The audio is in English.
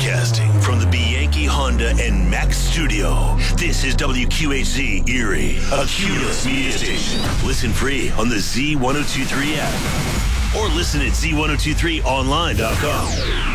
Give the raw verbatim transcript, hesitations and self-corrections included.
Broadcasting from the Bianchi Honda and Max studio, this is W Q H Z Erie, a Cumulus media station. Listen free on the Z ten twenty-three app or listen at Z ten twenty-three online dot com.